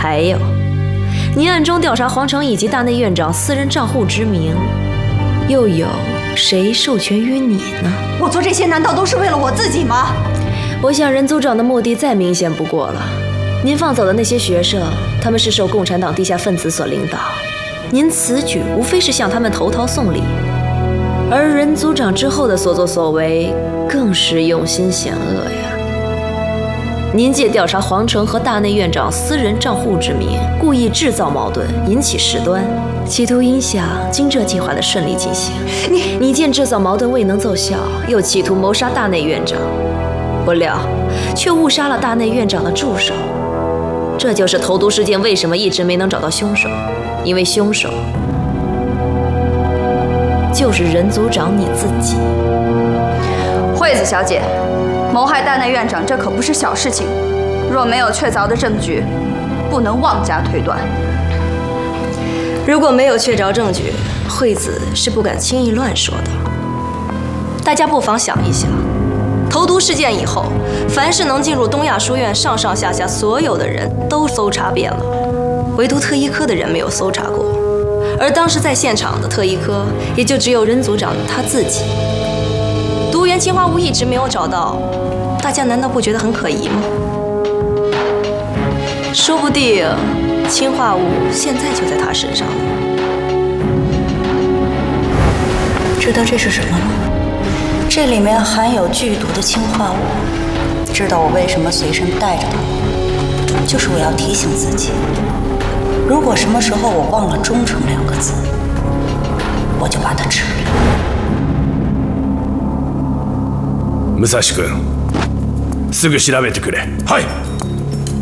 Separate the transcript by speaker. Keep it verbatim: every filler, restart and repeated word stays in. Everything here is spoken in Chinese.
Speaker 1: 还有，你暗中调查皇城以及大内院长私人账户之名，又有谁授权于你呢？
Speaker 2: 我做这些难道都是为了我自己吗？
Speaker 1: 我想任组长的目的再明显不过了。您放走的那些学生，他们是受共产党地下分子所领导，您此举无非是向他们投桃送礼。而任组长之后的所作所为，更是用心险恶呀。您借调查皇城和大内院长私人账户之名，故意制造矛盾，引起事端，企图影响京浙计划的顺利进行。你你见制造矛盾未能奏效，又企图谋杀大内院长，不料却误杀了大内院长的助手。这就是投毒事件为什么一直没能找到凶手，因为凶手就是任组长你自己。
Speaker 2: 惠子小姐，谋害大内院长这可不是小事情，若没有确凿的证据，不能妄加推断。
Speaker 1: 如果没有确凿证据，惠子是不敢轻易乱说的。大家不妨想一想，投毒事件以后，凡是能进入东亚书院上上下下所有的人都搜查遍了，唯独特医科的人没有搜查过。而当时在现场的特医科，也就只有任组长他自己。毒源氰化物一直没有找到，大家难道不觉得很可疑吗？说不定氰化物现在就在他身上了。
Speaker 3: 知道这是什么吗？这里面含有剧毒的氰化物。知道我为什么随身带着它，就是我要提醒自己，如果什么时候我忘了忠诚两个字，我就把它吃了。
Speaker 4: 武蔵君、すぐ調べてくれ。はい。